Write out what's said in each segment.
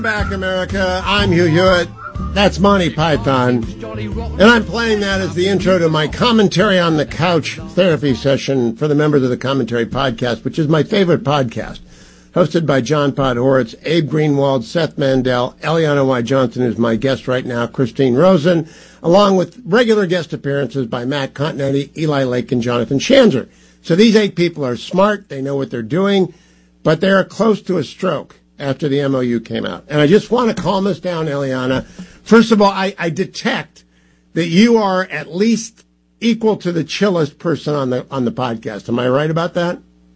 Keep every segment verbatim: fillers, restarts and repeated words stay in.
Back, America. I'm Hugh Hewitt. That's Monty Python. And I'm playing that as the intro to my Commentary on the Couch therapy session for the members of the Commentary Podcast, which is my favorite podcast, hosted by John Podhoretz, Abe Greenwald, Seth Mandel, Eliana Y. Johnson, who's my guest right now, Christine Rosen, along with regular guest appearances by Matt Continetti, Eli Lake, and Jonathan Shanzer. So these eight people are smart. They know what they're doing, but they're close to a stroke after the M O U came out. And I just want to calm us down, Eliana. First of all, I, I detect that you are at least equal to the chillest person on the on the podcast. Am I right about that?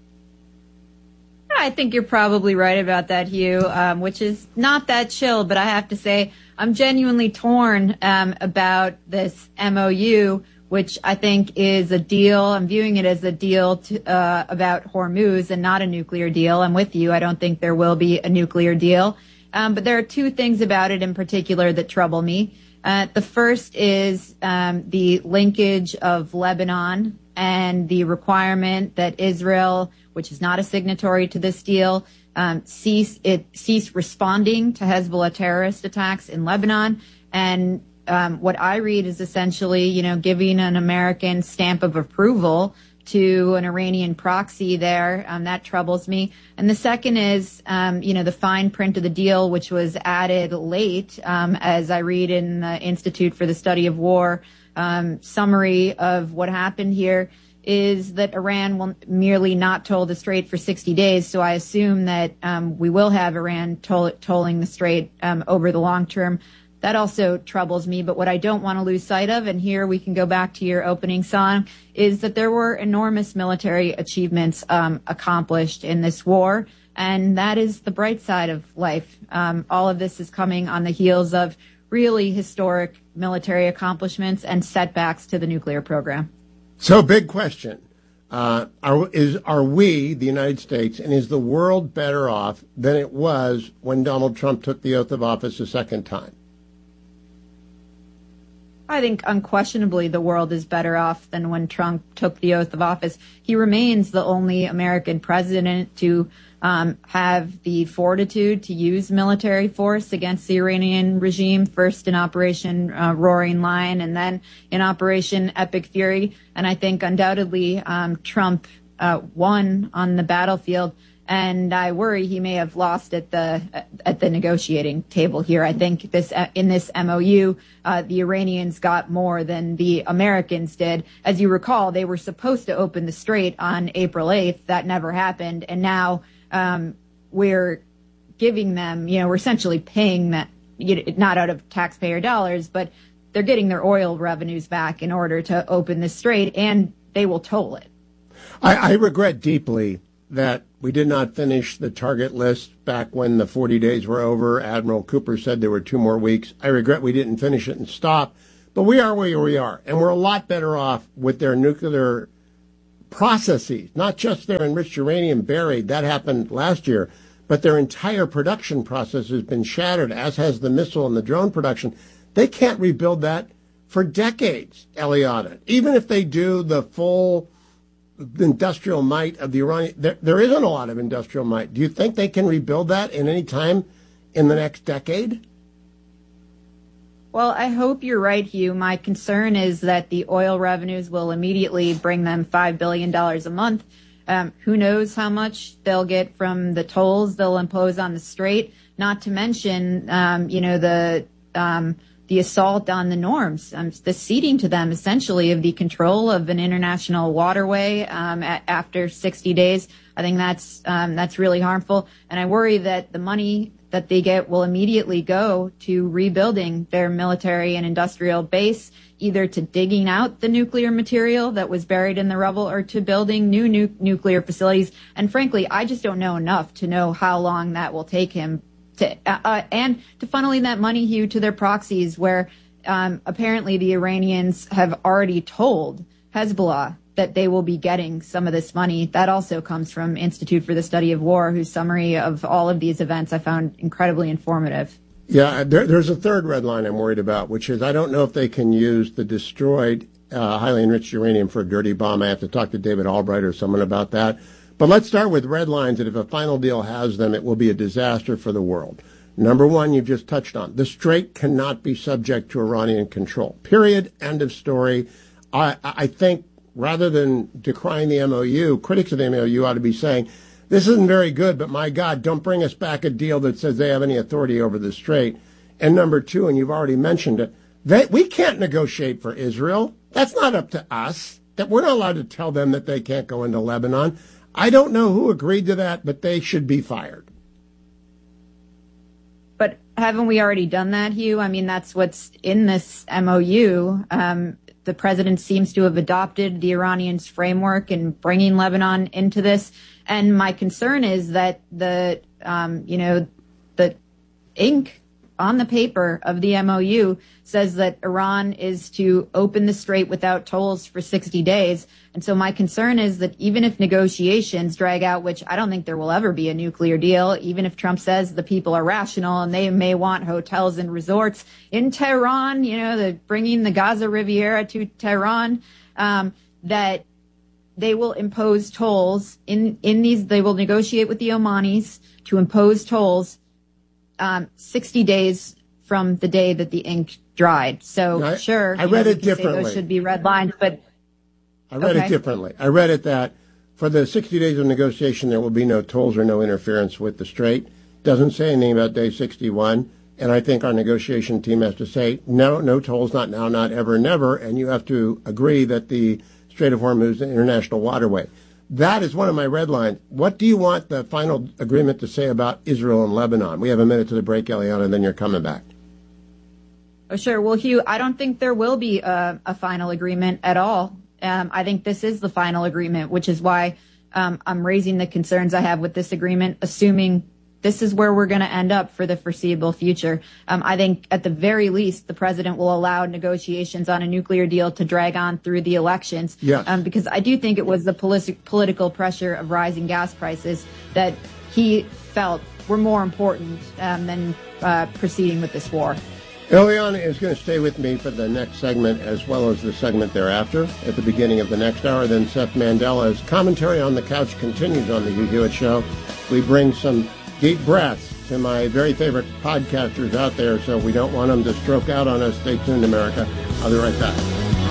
I think you're probably right about that, Hugh, um, which is not that chill, but I have to say I'm genuinely torn um, about this M O U, which I think is a deal. I'm viewing it as a deal to, uh, about Hormuz and not a nuclear deal. I'm with you. I don't think there will be a nuclear deal. Um, but there are two things about it in particular that trouble me. Uh, the first is um, the linkage of Lebanon and the requirement that Israel, which is not a signatory to this deal, um, cease it cease responding to Hezbollah terrorist attacks in Lebanon. And Um, what I read is essentially, you know, giving an American stamp of approval to an Iranian proxy there. Um, that troubles me. And the second is, um, you know, the fine print of the deal, which was added late, um, as I read in the Institute for the Study of War um, summary of what happened here, is that Iran will merely not toll the strait for sixty days. So I assume that um, we will have Iran toll- tolling the strait um, over the long term. That also troubles me, but what I don't want to lose sight of, and here we can go back to your opening song, is that there were enormous military achievements um, accomplished in this war, and that is the bright side of life. Um, all of this is coming on the heels of really historic military accomplishments and setbacks to the nuclear program. So, big question. Uh, are, is, are we, the United States, and is the world better off than it was when Donald Trump took the oath of office a second time? I think unquestionably the world is better off than when Trump took the oath of office. He remains the only American president to um, have the fortitude to use military force against the Iranian regime, first in Operation uh, Roaring Lion and then in Operation Epic Fury. And I think undoubtedly um, Trump uh, won on the battlefield. And I worry he may have lost at the at the negotiating table here. I think this in this M O U, uh, the Iranians got more than the Americans did. As you recall, they were supposed to open the strait on April eighth. That never happened. And now um, we're giving them, you know, we're essentially paying that, you know, not out of taxpayer dollars, but they're getting their oil revenues back in order to open the strait, and they will toll it. I, I regret deeply that we did not finish the target list back when the forty days were over. Admiral Cooper said there were two more weeks. I regret we didn't finish it and stop, but we are where we are, and we're a lot better off with their nuclear processes, not just their enriched uranium buried. That happened last year, but their entire production process has been shattered, as has the missile and the drone production. They can't rebuild that for decades, Eliana. Even if they do the full industrial might of the Iranian, there, there isn't a lot of industrial might. Do you think they can rebuild that in any time in the next decade? Well, I hope you're right, Hugh. My concern is that the oil revenues will immediately bring them five billion dollars a month. Um, who knows how much they'll get from the tolls they'll impose on the strait, not to mention, um, you know, the um, the assault on the norms, um, the ceding to them, essentially, of the control of an international waterway um, a- after sixty days. I think that's um, that's really harmful. And I worry that the money that they get will immediately go to rebuilding their military and industrial base, either to digging out the nuclear material that was buried in the rubble or to building new nu- nuclear facilities. And frankly, I just don't know enough to know how long that will take him to, uh, uh, and to funneling that money, Hugh, to their proxies, where um, apparently the Iranians have already told Hezbollah that they will be getting some of this money. That also comes from Institute for the Study of War, whose summary of all of these events I found incredibly informative. Yeah, there, there's a third red line I'm worried about, which is I don't know if they can use the destroyed uh, highly enriched uranium for a dirty bomb. I have to talk to David Albright or someone about that. But let's start with red lines, that if a final deal has them, it will be a disaster for the world. Number one, you've just touched on. The Strait cannot be subject to Iranian control. Period. End of story. I, I think rather than decrying the M O U, critics of the M O U ought to be saying, this isn't very good, but my God, don't bring us back a deal that says they have any authority over the Strait. And number two, and you've already mentioned it, they, we can't negotiate for Israel. That's not up to us. That we're not allowed to tell them that they can't go into Lebanon. I don't know who agreed to that, but they should be fired. But haven't we already done that, Hugh? I mean, that's what's in this M O U. Um, the president seems to have adopted the Iranians' framework in bringing Lebanon into this. And my concern is that the, um, you know, the ink on the paper of the M O U says that Iran is to open the Strait without tolls for sixty days. And so my concern is that even if negotiations drag out, which I don't think there will ever be a nuclear deal, even if Trump says the people are rational and they may want hotels and resorts in Tehran, you know, the bringing the Gaza Riviera to Tehran, um, that they will impose tolls in, in these, they will negotiate with the Omanis to impose tolls um, sixty days from the day that the ink dried. So I, sure, I read know, it differently. Those should be red lines, but I read okay. it differently. I read it that for the sixty days of negotiation, there will be no tolls or no interference with the Strait. Doesn't say anything about day sixty-one. And I think our negotiation team has to say, no, no tolls, not now, not ever, never. And you have to agree that the Strait of Hormuz is an international waterway. That is one of my red lines. What do you want the final agreement to say about Israel and Lebanon? We have a minute to the break, Eliana, and then you're coming back. Oh, sure. Well, Hugh, I don't think there will be a, a final agreement at all. Um, I think this is the final agreement, which is why um, I'm raising the concerns I have with this agreement, assuming this is where we're going to end up for the foreseeable future. Um, I think at the very least, the president will allow negotiations on a nuclear deal to drag on through the elections. Yes. Um, because I do think it was the politi- political pressure of rising gas prices that he felt were more important um, than uh, proceeding with this war. Eliana is going to stay with me for the next segment as well as the segment thereafter at the beginning of the next hour. Then Seth Mandela's Commentary on the Couch continues on the Hugh Hewitt Show. We bring some deep breaths to my very favorite podcasters out there, so we don't want them to stroke out on us. Stay tuned, America. I'll be right back.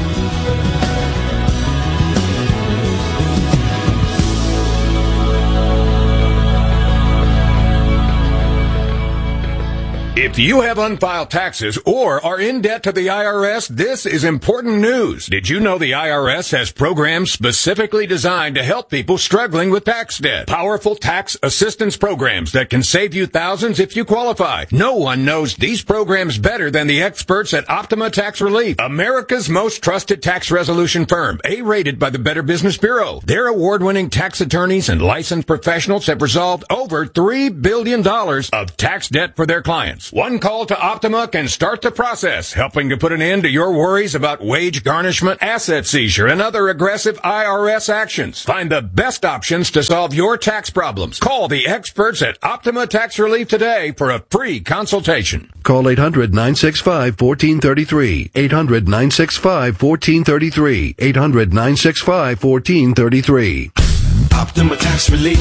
If you have unfiled taxes or are in debt to the I R S, this is important news. Did you know the I R S has programs specifically designed to help people struggling with tax debt? Powerful tax assistance programs that can save you thousands if you qualify. No one knows these programs better than the experts at Optima Tax Relief, America's most trusted tax resolution firm, A-rated by the Better Business Bureau. Their award-winning tax attorneys and licensed professionals have resolved over three billion dollars of tax debt for their clients. One call to Optima can start the process, helping to put an end to your worries about wage garnishment, asset seizure, and other aggressive I R S actions. Find the best options to solve your tax problems. Call the experts at Optima Tax Relief today for a free consultation. Call eight hundred nine six five one four three three. eight hundred nine six five one four three three. eight hundred nine six five one four three three. Optima Tax Relief.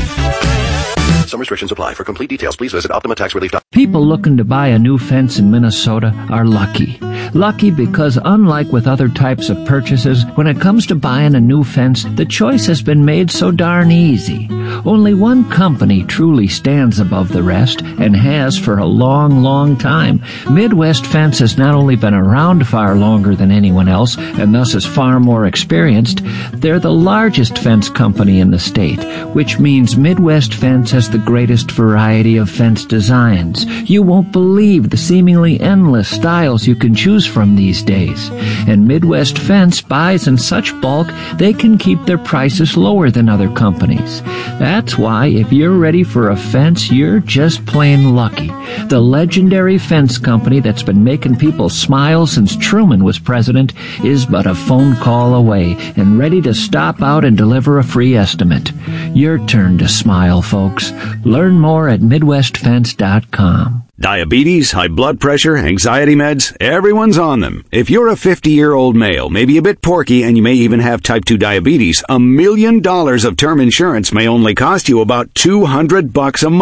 Some restrictions apply. For complete details, please visit Optima Tax Relief. People looking to buy a new fence in Minnesota are lucky. Lucky because unlike with other types of purchases, when it comes to buying a new fence, the choice has been made so darn easy. Only one company truly stands above the rest and has for a long, long time. Midwest Fence has not only been around far longer than anyone else and thus is far more experienced, they're the largest fence company in the state, which means Midwest Fence has the greatest variety of fence designs. You won't believe the seemingly endless styles you can choose from these days. And Midwest Fence buys in such bulk they can keep their prices lower than other companies. That's why if you're ready for a fence, you're just plain lucky. The legendary fence company that's been making people smile since Truman was president is but a phone call away and ready to stop out and deliver a free estimate. Your turn to smile, folks. Learn more at Midwest Fence dot com. Diabetes, high blood pressure, anxiety meds, everyone's on them. If you're a fifty-year-old male, maybe a bit porky, and you may even have type two diabetes, a million dollars of term insurance may only cost you about two hundred bucks a month.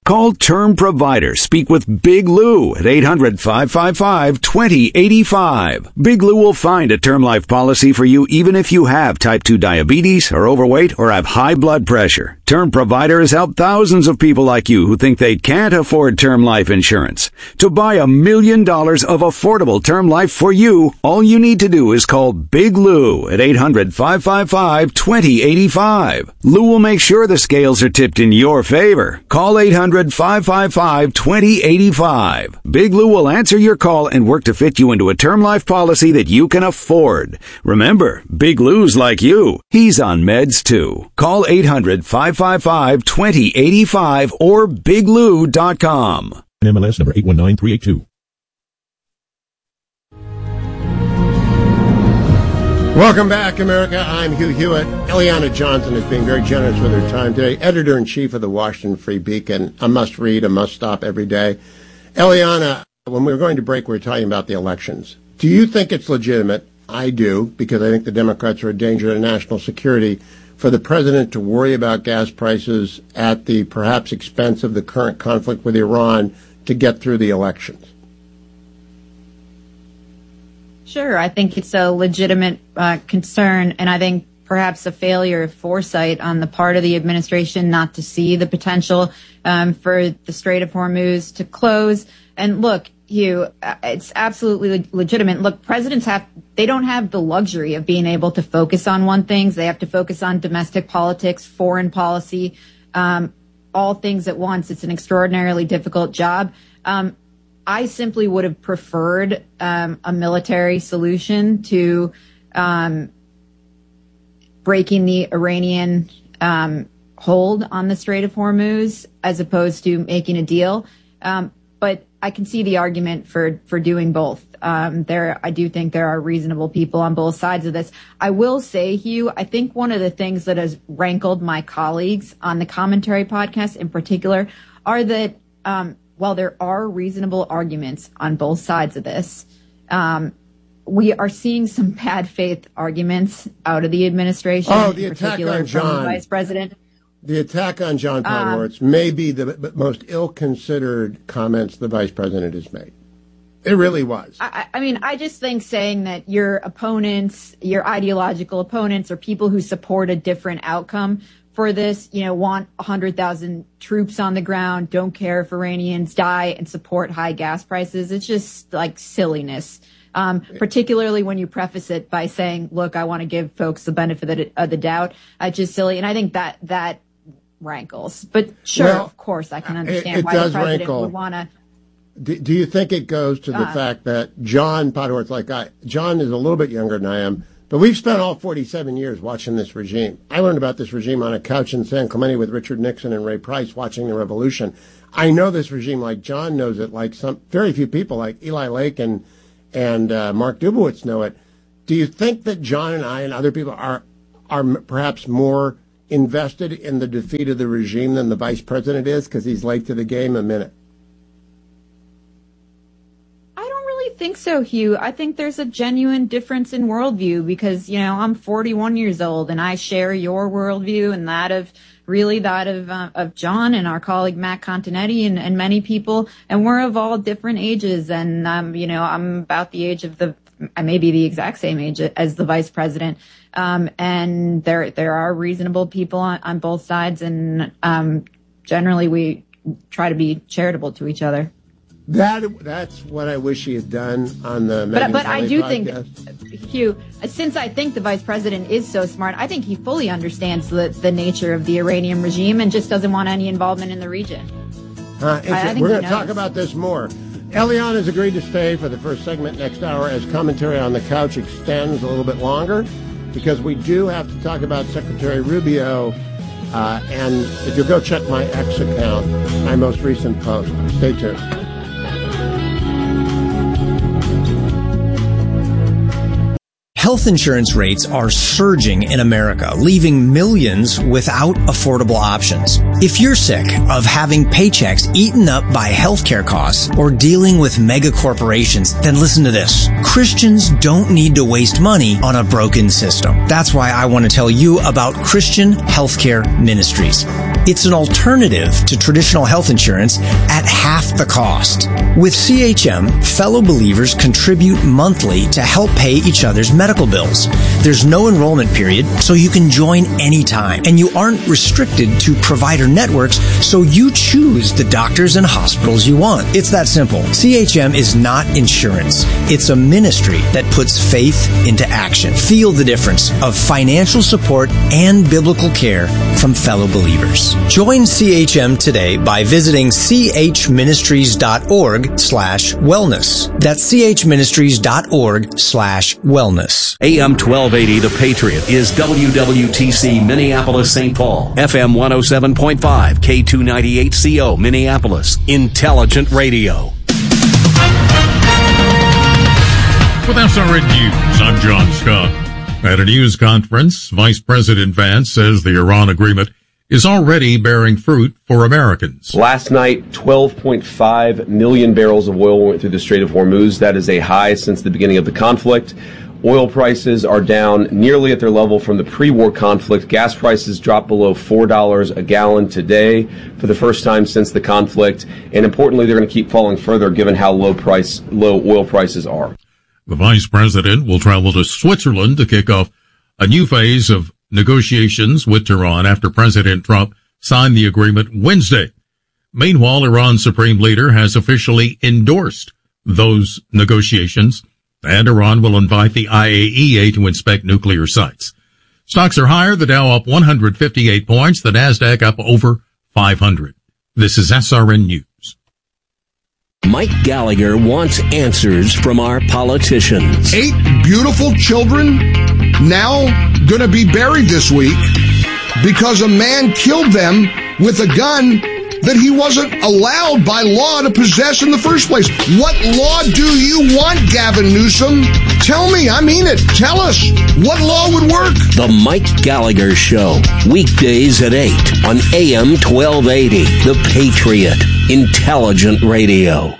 Call Term Provider. Speak with Big Lou at eight hundred, five five five, two zero eight five. Big Lou will find a term life policy for you even if you have type two diabetes, are overweight, or have high blood pressure. Term Provider has helped thousands of people like you who think they can't afford term life insurance. To buy a million dollars of affordable term life for you, all you need to do is call Big Lou at eight hundred, five five five, two zero eight five. Lou will make sure the scales are tipped in your favor. Call eight hundred, five five five, two zero eight five. Big Lou will answer your call and work to fit you into a term life policy that you can afford. Remember, Big Lou's like you. He's on meds too. Call eight hundred, five five five, two zero eight five or big lou dot com. M L S number eight one nine three eight two. Welcome back, America. I'm Hugh Hewitt. Eliana Johnson is being very generous with her time today. Editor-in-Chief of the Washington Free Beacon. A must-read, a must-stop every day. Eliana, when we were going to break, we were talking about the elections. Do you think it's legitimate? I do, because I think the Democrats are a danger to national security, for the president to worry about gas prices at the perhaps expense of the current conflict with Iran to get through the elections? Sure, I think it's a legitimate uh, concern, and I think perhaps a failure of foresight on the part of the administration not to see the potential um, for the Strait of Hormuz to close. And look, Hugh, it's absolutely legitimate. Look, presidents have, they don't have the luxury of being able to focus on one thing. They have to focus on domestic politics, foreign policy, um, all things at once. It's an extraordinarily difficult job. Um, I simply would have preferred um, a military solution to um, breaking the Iranian um, hold on the Strait of Hormuz as opposed to making a deal. Um, but I can see the argument for, for doing both. Um, there, I do think there are reasonable people on both sides of this. I will say, Hugh, I think one of the things that has rankled my colleagues on the Commentary podcast in particular are that um, while there are reasonable arguments on both sides of this, um, we are seeing some bad faith arguments out of the administration. Oh, the in attack particular on from John. the vice president. The attack on John Podhoretz um, may be the most ill-considered comments the vice president has made. It really was. I, I mean, I just think saying that your opponents, your ideological opponents, or people who support a different outcome for this, you know, want one hundred thousand troops on the ground, don't care if Iranians die, and support high gas prices. It's just like silliness, um, particularly when you preface it by saying, look, I want to give folks the benefit of the doubt. Uh, just silly. And I think that that rankles. But sure, well, of course, I can understand it, it why does the president rankle. would want to. Do, do you think it goes to the uh, fact that John Podhoretz, like I, John is a little bit younger than I am, but we've spent all forty-seven years watching this regime. I learned about this regime on a couch in San Clemente with Richard Nixon and Ray Price watching the revolution. I know this regime like John knows it, like some very few people like Eli Lake and and uh, Mark Dubowitz know it. Do you think that John and I and other people are are perhaps more invested in the defeat of the regime than the vice president is because he's late to the game a minute? think so, Hugh. I think there's a genuine difference in worldview because, you know, I'm forty-one years old and I share your worldview and that of really that of uh, of John and our colleague Matt Continetti and, and many people. And we're of all different ages. And, um, you know, I'm about the age of the I may be the exact same age as the vice president. Um, and there there are reasonable people on, on both sides. And um, generally we try to be charitable to each other. That that's what I wish he had done on the. But, but I do podcast. think, Hugh, since I think the vice president is so smart, I think he fully understands the, the nature of the Iranian regime and just doesn't want any involvement in the region. Uh, I, I think we're going to talk about this more. Eliana has agreed to stay for the first segment next hour as commentary on the couch extends a little bit longer because we do have to talk about Secretary Rubio. Uh, and if you'll go check my X account, my most recent post. Stay tuned. Health insurance rates are surging in America, leaving millions without affordable options. If you're sick of having paychecks eaten up by healthcare costs or dealing with mega corporations, then listen to this. Christians don't need to waste money on a broken system. That's why I want to tell you about Christian Healthcare Ministries. It's an alternative to traditional health insurance at half the cost. With C H M, fellow believers contribute monthly to help pay each other's medical bills. There's no enrollment period, so you can join anytime. And you aren't restricted to provider networks, so you choose the doctors and hospitals you want. It's that simple. C H M is not insurance. It's a ministry that puts faith into action. Feel the difference of financial support and biblical care from fellow believers. Join C H M today by visiting chministries.org slash wellness. That's chministries.org slash wellness. A M twelve eighty The Patriot is W W T C Minneapolis Saint Paul, F M one oh seven point five, K two ninety-eight C O Minneapolis, Intelligent Radio. With S R N News, I'm John Scott. At a news conference, Vice President Vance says the Iran agreement is already bearing fruit for Americans. Last night, twelve point five million barrels of oil went through the Strait of Hormuz. That is a high since the beginning of the conflict. Oil prices are down nearly at their level from the pre-war conflict. Gas prices dropped below four dollars a gallon today for the first time since the conflict. And importantly, they're going to keep falling further given how low price, low oil prices are. The Vice President will travel to Switzerland to kick off a new phase of negotiations with Tehran after President Trump signed the agreement Wednesday. Meanwhile, Iran's supreme leader has officially endorsed those negotiations, and Iran will invite the I A E A to inspect nuclear sites. Stocks are higher, the Dow up one hundred fifty-eight points, the Nasdaq up over five hundred. This is S R N News. Mike Gallagher wants answers from our politicians. Eight beautiful children now going to be buried this week because a man killed them with a gun that he wasn't allowed by law to possess in the first place. What law do you want, Gavin Newsom? Tell me, I mean it. Tell us, what law would work? The Mike Gallagher Show, weekdays at eight on A M twelve eighty, The Patriot, Intelligent Radio.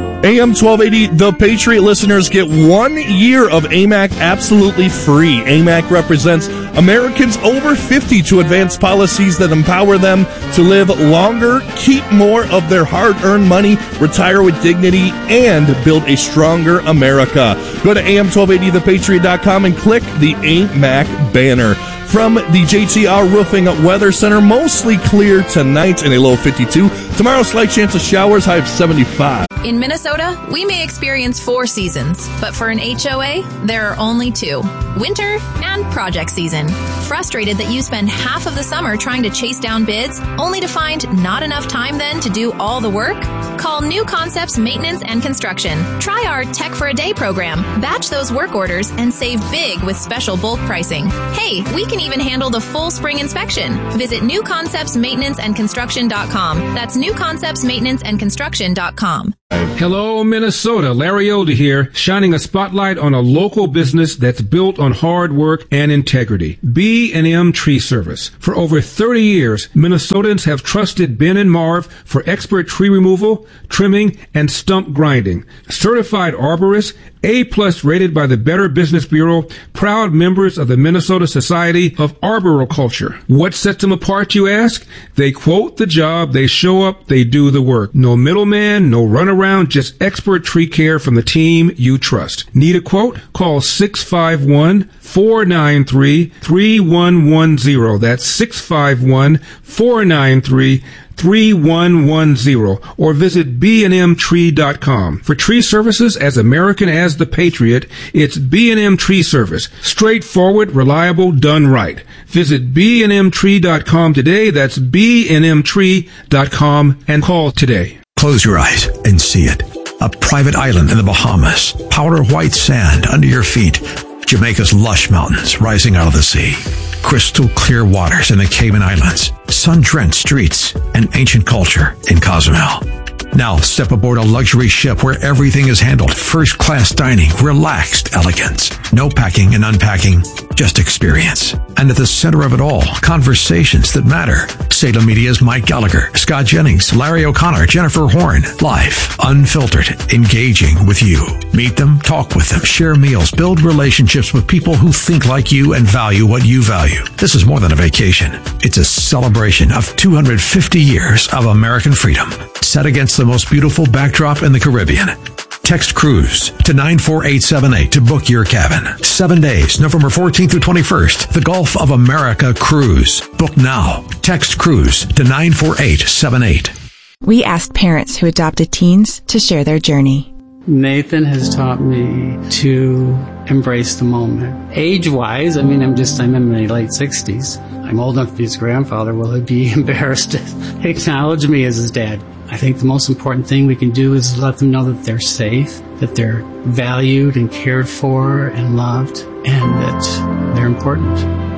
A M twelve eighty, The Patriot listeners get one year of A M A C absolutely free. A M A C represents Americans over fifty to advance policies that empower them to live longer, keep more of their hard-earned money, retire with dignity, and build a stronger America. Go to A M twelve eighty the patriot dot com and click the A M A C banner. From the J T R Roofing Weather Center, mostly clear tonight and a low of fifty-two. Tomorrow, slight chance of showers, high of seventy-five. In Minnesota, we may experience four seasons, but for an H O A, there are only two: winter and project season. Frustrated that you spend half of the summer trying to chase down bids, only to find not enough time then to do all the work? Call New Concepts Maintenance and Construction. Try our Tech for a Day program. Batch those work orders and save big with special bulk pricing. Hey, we can even handle the full spring inspection. Visit new concepts maintenance and construction dot com. That's new concepts maintenance and construction dot com. Hello, Minnesota. Larry Older here, shining a spotlight on a local business that's built on hard work and integrity. B and M Tree Service. For over thirty years, Minnesotans have trusted Ben and Marv for expert tree removal, trimming, and stump grinding. Certified arborists, A-plus rated by the Better Business Bureau, proud members of the Minnesota Society of Arboriculture. What sets them apart, you ask? They quote the job, they show up, they do the work. No middleman, no runaround, just expert tree care from the team you trust. Need a quote? Call six five one, four nine three, three one one zero. That's six five one, four nine three, three one one zero, or visit b and m tree dot com. For tree services as American as the Patriot, it's B and M Tree Service. Straightforward, reliable, done right. Visit b and m tree dot com today. That's b and m tree dot com and call today. Close your eyes and see it. A private island in the Bahamas. Powder white sand under your feet. Jamaica's lush mountains rising out of the sea. Crystal clear waters in the Cayman Islands. Sun-drenched streets and ancient culture in Cozumel. Now step aboard a luxury ship where everything is handled. First-class dining, relaxed elegance. No packing and unpacking, just experience. And at the center of it all, conversations that matter. Salem Media's Mike Gallagher, Scott Jennings, Larry O'Connor, Jennifer Horn. Live, unfiltered, engaging with you. Meet them, talk with them, share meals, build relationships with people who think like you and value what you value. This is more than a vacation. It's a celebration of two hundred fifty years of American freedom, set against the most beautiful backdrop in the Caribbean. Text cruise to nine four eight seven eight to book your cabin. Seven days, November fourteenth through twenty-first. The Gulf of America Cruise. Book now. Text cruise to nine four eight seven eight. We asked parents who adopted teens to share their journey. Nathan has taught me to embrace the moment. Age-wise, I mean, I'm just, I'm in my late sixties. I'm old enough to be his grandfather. Will he be embarrassed to acknowledge me as his dad? I think the most important thing we can do is let them know that they're safe, that they're valued and cared for and loved, and that they're important.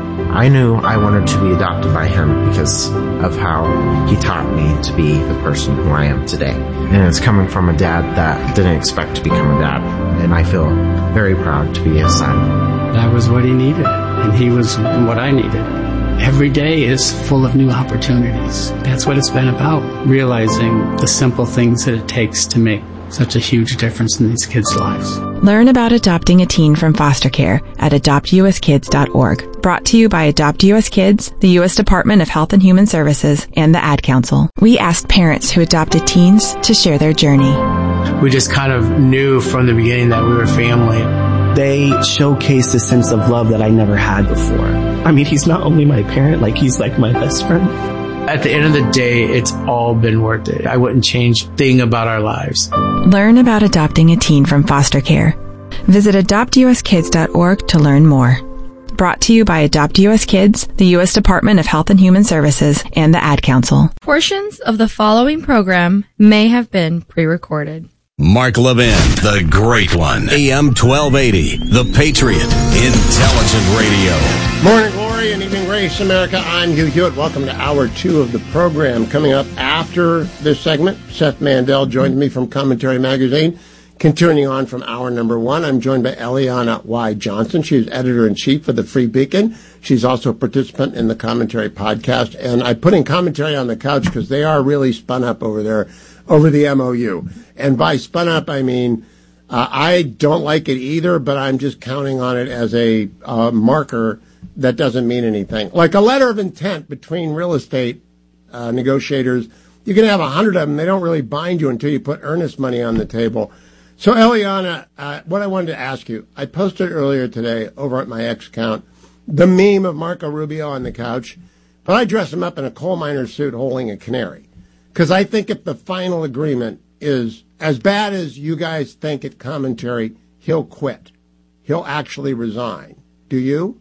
I knew I wanted to be adopted by him because of how he taught me to be the person who I am today. And it's coming from a dad that didn't expect to become a dad, and I feel very proud to be his son. That was what he needed, and he was what I needed. Every day is full of new opportunities. That's what it's been about, realizing the simple things that it takes to make such a huge difference in these kids' lives. Learn about adopting a teen from foster care at adopt u s kids dot org. Brought to you by Adopt U S Kids, the U S Department of Health and Human Services, and the Ad Council. We asked parents who adopted teens to share their journey. We just kind of knew from the beginning that we were family. They showcased a sense of love that I never had before. I mean, he's not only my parent, like he's like my best friend. At the end of the day, it's all been worth it. I wouldn't change a thing about our lives. Learn about adopting a teen from foster care. Visit adopt u s kids dot org to learn more. Brought to you by Adopt U S Kids, the U S Department of Health and Human Services, and the Ad Council. Portions of the following program may have been pre-recorded. Mark Levin, the great one. A M twelve eighty, The Patriot, Intelligent Radio. Morning glory and evening grace, America. I'm Hugh Hewitt. Welcome to hour two of the program. Coming up after this segment, Seth Mandel joins me from Commentary Magazine. Continuing on from hour number one, I'm joined by Eliana Y. Johnson. She is editor-in-chief of the Free Beacon. She's also a participant in the Commentary podcast. And I put in Commentary on the couch because they are really spun up over there over the M O U. And by spun up, I mean, uh, I don't like it either, but I'm just counting on it as a uh, marker that doesn't mean anything. Like a letter of intent between real estate uh, negotiators. You can have a hundred of them. They don't really bind you until you put earnest money on the table. So, Eliana, uh, what I wanted to ask you, I posted earlier today over at my X account the meme of Marco Rubio on the couch, but I dress him up in a coal miner suit holding a canary. Because I think if the final agreement is as bad as you guys think at Commentary, he'll quit. He'll actually resign. Do you?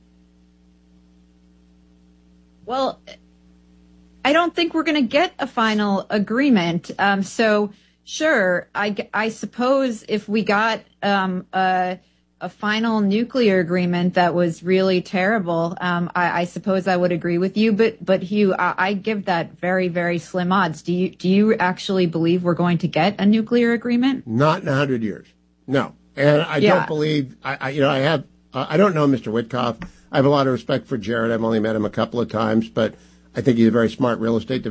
Well, I don't think we're going to get a final agreement. Um, so, sure, I, I suppose if we got um, a, a final nuclear agreement that was really terrible, um, I, I suppose I would agree with you. But, but Hugh, I, I give that very, very slim odds. Do you do you actually believe we're going to get a nuclear agreement? Not in a hundred years. No, and I yeah. don't believe. I, I you know I have. Uh, I don't know Mister Witkoff. I have a lot of respect for Jared. I've only met him a couple of times, but I think he's a very smart real estate developer.